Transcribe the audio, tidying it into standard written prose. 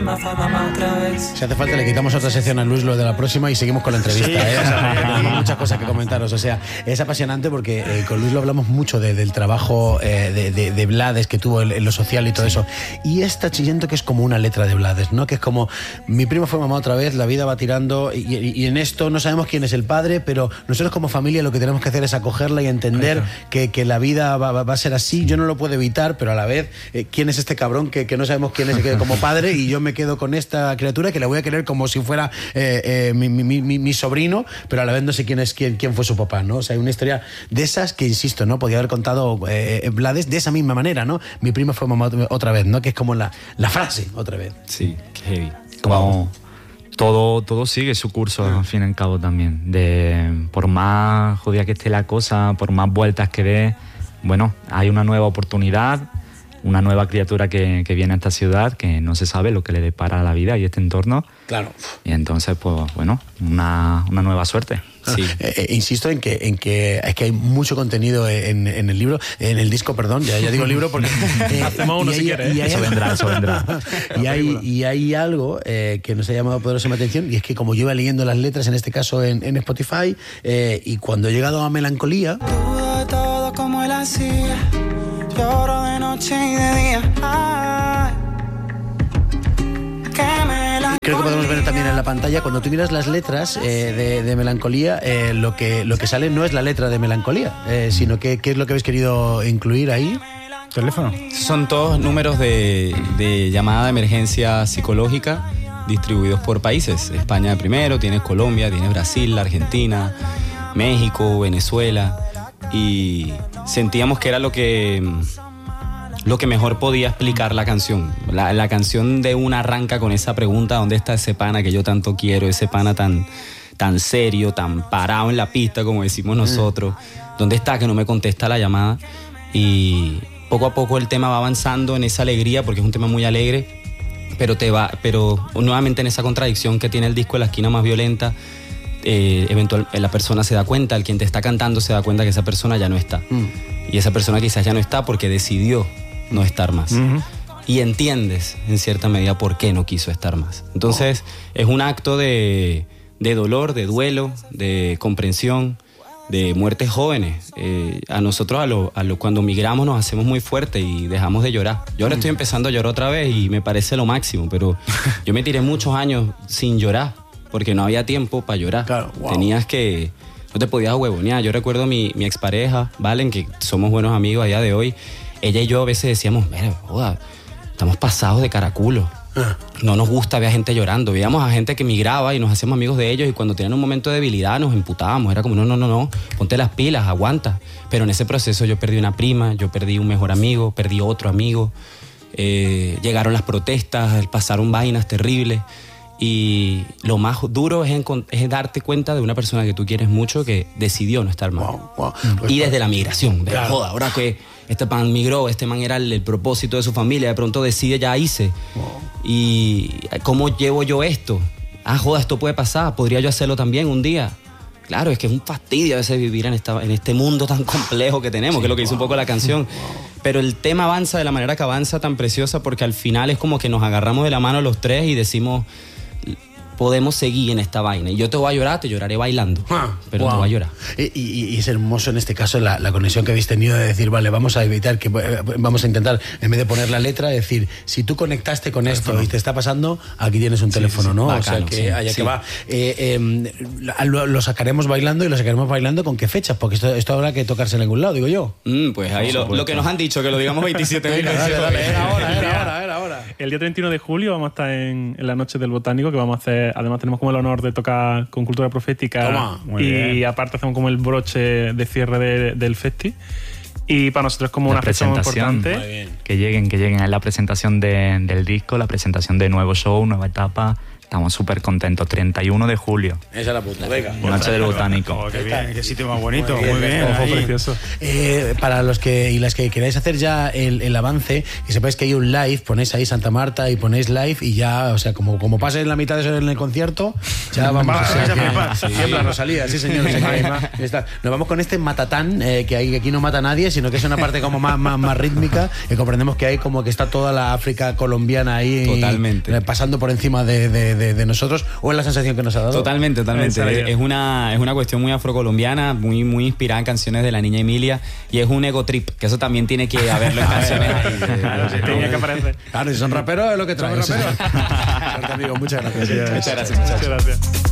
prima fue mamá otra vez. Si hace falta le quitamos otra sección a Luis lo de la próxima y seguimos con la entrevista. Sí. O sea, hay muchas cosas que comentaros. O sea, es apasionante porque con Luis lo hablamos mucho del trabajo de Blades que tuvo en lo social y todo eso. Y esta siento que es como una letra de Blades, ¿no? Que es como, mi prima fue mamá otra vez, la vida va tirando y en esto no sabemos quién es el padre, pero nosotros como familia lo que tenemos que hacer es acogerla y entender que la vida va a ser así. Yo no lo puedo evitar, pero a la vez, ¿quién es este cabrón que no sabemos quién es como padre? Y yo me quedo con esta criatura que la voy a querer como si fuera mi sobrino, pero a la vez no sé quién fue su papá, ¿no? O sea, hay una historia de esas que, insisto, ¿no? Podía haber contado Blades de esa misma manera, ¿no? Mi prima fue mamá otra vez, ¿no? Que es como la frase otra vez. Sí, qué heavy. Como todo sigue su curso, al fin y al cabo también. Por más jodida que esté la cosa, por más vueltas que dé, bueno, hay una nueva oportunidad, una nueva criatura que viene a esta ciudad, que no se sabe lo que le depara la vida y este entorno. Claro. Y entonces, pues bueno, una nueva suerte. Sí. Insisto en que es que hay mucho contenido en el libro, en el disco, perdón, ya digo libro porque hacemos uno si quieres. Eso vendrá. Y hay algo que nos ha llamado poderosamente la atención, y es que como yo iba leyendo las letras, en este caso en Spotify, y cuando he llegado a Melancolía, Todo como él hacía, lloro de noche y de día. Ay, creo que podemos ver también en la pantalla, cuando tú miras las letras de Melancolía, lo que sale no es la letra de Melancolía, sino que ¿qué es lo que habéis querido incluir ahí? Teléfono. Son todos números de llamada de emergencia psicológica distribuidos por países. España primero, tienes Colombia, tienes Brasil, Argentina, México, Venezuela, y sentíamos que era lo que mejor podía explicar la canción. La canción de una arranca con esa pregunta: ¿dónde está ese pana que yo tanto quiero? Ese pana tan serio, tan parado en la pista, como decimos nosotros. ¿Dónde está que no me contesta la llamada? Y poco a poco el tema va avanzando en esa alegría, porque es un tema muy alegre, pero nuevamente en esa contradicción que tiene el disco de La Esquina Más Violenta. Eventualmente la persona se da cuenta, el quien te está cantando se da cuenta que esa persona ya no está. Y esa persona quizás ya no está porque decidió no estar más. Y entiendes en cierta medida por qué no quiso estar más. Entonces es un acto de dolor, de duelo, de comprensión, de muertes jóvenes. A nosotros cuando migramos nos hacemos muy fuertes y dejamos de llorar. Yo ahora estoy empezando a llorar otra vez y me parece lo máximo, pero yo me tiré muchos años sin llorar porque no había tiempo para llorar. Claro, wow. No te podías huevonear. Yo recuerdo mi expareja, Valen, que somos buenos amigos a día de hoy. Ella y yo a veces decíamos, mira, joda, estamos pasados de caraculo. No nos gusta ver a gente llorando. Veíamos a gente que migraba y nos hacíamos amigos de ellos, y cuando tenían un momento de debilidad nos emputábamos. Era como, no, ponte las pilas, aguanta. Pero en ese proceso yo perdí una prima, yo perdí un mejor amigo, perdí otro amigo. Llegaron las protestas, pasaron vainas terribles. Y lo más duro es darte cuenta de una persona que tú quieres mucho que decidió no estar más. Wow. Y desde la migración. Claro. Joda, ahora que este man migró, este man era el propósito de su familia, de pronto decide ya irse. Wow. ¿Y cómo llevo yo esto? Joda, esto puede pasar, podría yo hacerlo también un día. Claro, es que es un fastidio a veces vivir en este mundo tan complejo que tenemos, que es lo que dice un poco la canción. Pero el tema avanza de la manera que avanza, tan preciosa, porque al final es como que nos agarramos de la mano los tres y decimos, podemos seguir en esta vaina. Y yo te voy a llorar, te lloraré bailando, pero te voy a llorar. Y es hermoso en este caso la conexión que habéis tenido de decir, vale, vamos a intentar, en vez de poner la letra, decir, si tú conectaste con esto y te está pasando, aquí tienes un teléfono, ¿no? Bacano, o sea, que allá que va. Lo sacaremos bailando, y lo sacaremos bailando ¿con qué fechas? Porque esto habrá que tocarse en algún lado, digo yo. Pues ahí lo que nos han dicho, que lo digamos 27 veces. Era ahora. El día 31 de julio vamos a estar en la Noche del Botánico, que vamos a hacer. Además tenemos como el honor de tocar con Cultura Profética. Y aparte hacemos como el broche de cierre del festi. Y para nosotros es como una fecha muy importante. Que lleguen a la presentación del disco, la presentación de nuevo show, nueva etapa, estamos súper contentos. 31 de julio. Esa es la puta, venga. Noche del Botánico. Oh, qué bien, qué sitio más bonito, muy bien. Ojo, precioso. Para los que y las que queráis hacer ya el avance, y sepáis que hay un live, ponéis ahí Santa Marta y ponéis live y ya, o sea, como pases la mitad de eso en el concierto, ya vamos a siempre Rosalía, sí señor. Nos vamos con este matatán, que aquí no mata a nadie, sino que es una parte como más rítmica, y comprendemos que hay como que está toda la África colombiana ahí. Totalmente. Pasando por encima de nosotros, o es la sensación que nos ha dado. Totalmente. Es una cuestión muy afrocolombiana, muy inspirada en canciones de la Niña Emilia, y es un ego trip, que eso también tiene que haberlo en canciones. Tenía que aparecer. Claro, si son raperos es lo que traen. Amigo, muchas gracias. Muchas gracias.